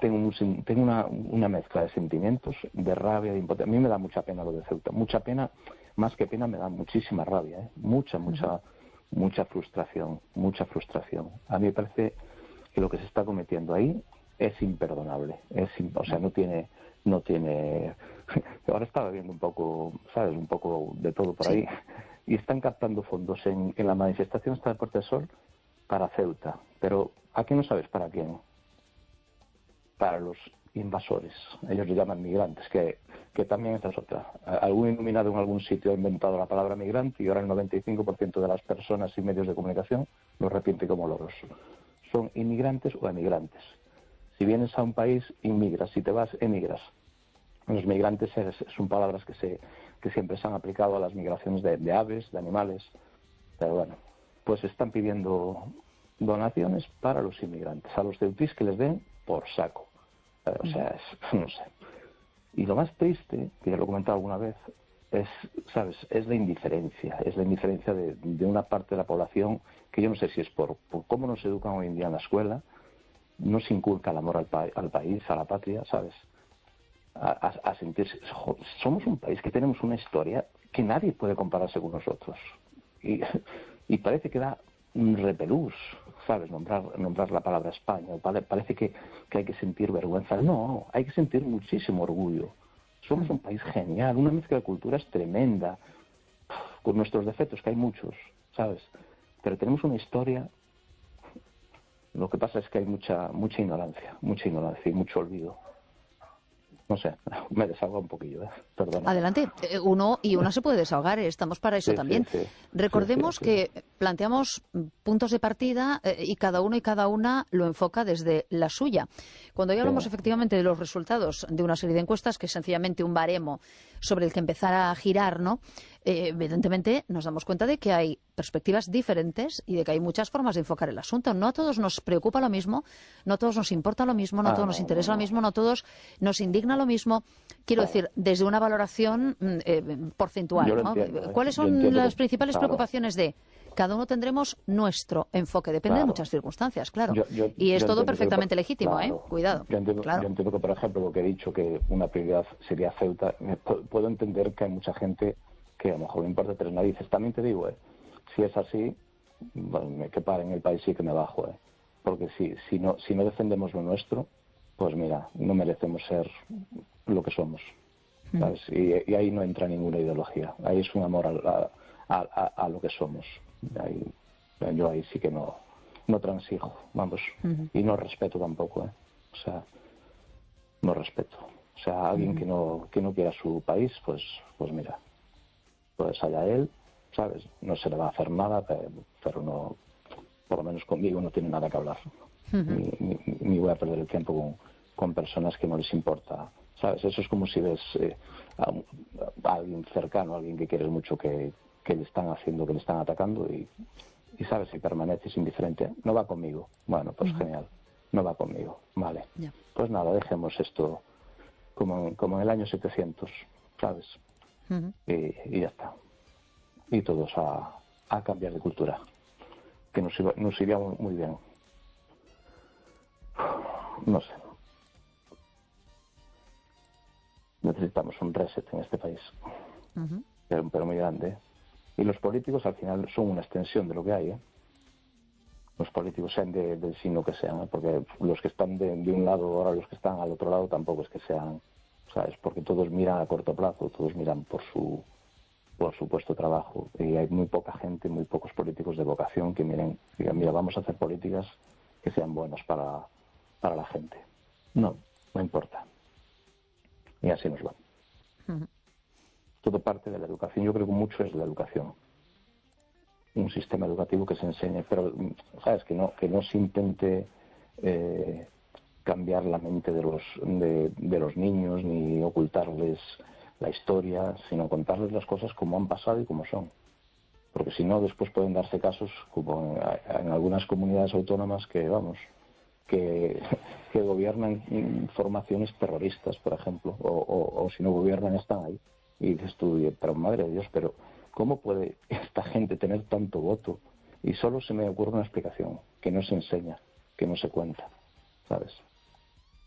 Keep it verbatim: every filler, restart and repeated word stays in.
tengo, un, tengo una, una mezcla de sentimientos, de rabia, de impotencia. A mí me da mucha pena lo de Ceuta, mucha pena, más que pena me da muchísima rabia, ¿eh? mucha, mucha, uh-huh. mucha frustración, mucha frustración. A mí me parece que lo que se está cometiendo ahí es imperdonable, es, o sea, no tiene, no tiene. Ahora estaba viendo un poco, sabes, un poco de todo por ahí, sí. Y están captando fondos en, en la manifestación esta de Puerta del Sol para Ceuta, pero aquí no sabes para quién. Para los invasores, ellos le llaman migrantes, que, que también esta es otra. Algún iluminado en algún sitio ha inventado la palabra migrante y ahora el noventa y cinco por ciento de las personas y medios de comunicación lo repite como loros. Son inmigrantes o emigrantes. Si vienes a un país, inmigras. Si te vas, emigras. Los migrantes es, son palabras que, se, que siempre se han aplicado a las migraciones de, de aves, de animales. Pero bueno, pues están pidiendo donaciones para los inmigrantes. A los ceutís que les den por saco. O sea, es, no sé. Y lo más triste, que ya lo he comentado alguna vez, es, ¿sabes? Es la indiferencia. Es la indiferencia de, de una parte de la población que yo no sé si es por, por cómo nos educan hoy en día en la escuela, no se inculca el amor al, pa al país, a la patria, ¿sabes? A, a, a sentirse... Somos un país que tenemos una historia que nadie puede compararse con nosotros. Y, y parece que da un repelús, ¿sabes? Nombrar, nombrar la palabra España. Parece que, que hay que sentir vergüenza. No, hay que sentir muchísimo orgullo. Somos un país genial, una mezcla de culturas tremenda, con nuestros defectos, que hay muchos, ¿sabes? Pero tenemos una historia. Lo que pasa es que hay mucha mucha ignorancia, mucha ignorancia y mucho olvido. No sé, me desahogo un poquillo, ¿eh? Perdona. Adelante, uno y una se puede desahogar, estamos para eso sí, también. Sí, sí. Recordemos sí, sí, sí. que planteamos puntos de partida eh, y cada uno y cada una lo enfoca desde la suya. Cuando ya hablamos sí. efectivamente de los resultados de una serie de encuestas, que es sencillamente un baremo sobre el que empezar a girar, ¿no? Eh, evidentemente nos damos cuenta de que hay perspectivas diferentes y de que hay muchas formas de enfocar el asunto. No a todos nos preocupa lo mismo, no a todos nos importa lo mismo, no a Ah, todos no, nos interesa no, no. lo mismo, no a todos nos indigna lo mismo. Quiero Claro. decir, desde una valoración eh, porcentual, Yo lo ¿no? entiendo, ¿eh? ¿Cuáles Yo son entiendo las que, principales claro. preocupaciones de? Cada uno tendremos nuestro enfoque, depende Claro. de muchas circunstancias, claro. Yo, yo, y es yo todo que, perfectamente legítimo, claro, ¿eh? Cuidado. Yo entiendo, claro. yo entiendo que, por ejemplo, lo que he dicho, que una prioridad sería Ceuta, puedo entender que hay mucha gente que a lo mejor le importa tres narices. También te digo, ¿eh? Si es así, bueno, que paren el país y que me bajo, ¿eh? Porque si, si, no, si no defendemos lo nuestro, pues mira, no merecemos ser lo que somos. ¿Sabes? Mm. Y, y ahí no entra ninguna ideología. Ahí es un amor a, a, a, a lo que somos. Ahí, yo ahí sí que no, no transijo, vamos. Uh-huh. Y no respeto tampoco, ¿eh? O sea, no respeto. O sea, alguien uh-huh. que no que no quiera su país, pues pues mira, pues allá él, ¿sabes? No se le va a hacer nada, pero, pero no, por lo menos conmigo no tiene nada que hablar. Uh-huh. Ni, ni, ni voy a perder el tiempo con, con personas que no les importa, ¿sabes? Eso es como si ves eh, a, a alguien cercano, a alguien que quieres mucho, que, que le están haciendo, que le están atacando y, y sabes, si permaneces indiferente, no va conmigo. Bueno, pues uh-huh. genial, no va conmigo, vale. Yeah. Pues nada, dejemos esto como en, como en el año setecientos, ¿sabes? Uh-huh. Y, y ya está. Y todos a, a cambiar de cultura, que nos, iba, nos iría muy, muy bien. No sé. Necesitamos un reset en este país, uh-huh. pero, pero muy grande. Y los políticos al final son una extensión de lo que hay, ¿eh? Los políticos sean de, del signo que sean, ¿eh? Porque los que están de, de un lado, ahora los que están al otro lado tampoco es que sean, ¿sabes? Porque todos miran a corto plazo, todos miran por su por su puesto de trabajo. Y hay muy poca gente, muy pocos políticos de vocación que miren, digan, mira, vamos a hacer políticas que sean buenas para, para la gente. No, no importa. Y así nos va. Uh-huh. Todo parte de la educación. Yo creo que mucho es la educación. Un sistema educativo que se enseñe, pero, ¿sabes? Que no, que no se intente eh, cambiar la mente de los, de, de los niños, ni ocultarles la historia, sino contarles las cosas como han pasado y como son. Porque si no, después pueden darse casos, como en, en algunas comunidades autónomas que, vamos, que, que gobiernan formaciones terroristas, por ejemplo, o, o, o si no gobiernan están ahí. Y dices tú, pero madre de Dios, pero ¿cómo puede esta gente tener tanto voto? Y solo se me ocurre una explicación, que no se enseña, que no se cuenta, ¿sabes?